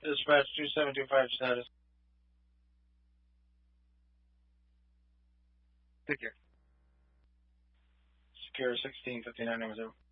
Dispatch 2725 status. Take care. Secure 1659 number 0.